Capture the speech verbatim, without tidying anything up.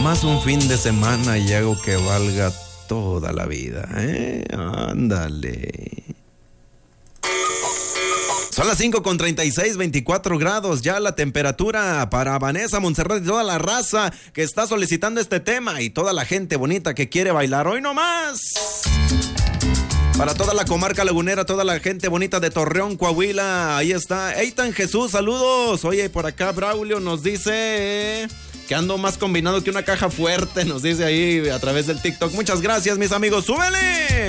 Nomás un fin de semana y hago que valga toda la vida, ¿eh? Ándale. Son las cinco con treinta y seis, veinticuatro grados ya la temperatura para Vanessa Montserrat y toda la raza que está solicitando este tema y toda la gente bonita que quiere bailar hoy nomás. Para toda la comarca lagunera, toda la gente bonita de Torreón, Coahuila, ahí está. Eitan Jesús, saludos. Oye, por acá Braulio nos dice que ando más combinado que una caja fuerte, nos dice ahí a través del TikTok. Muchas gracias, mis amigos, ¡súbele!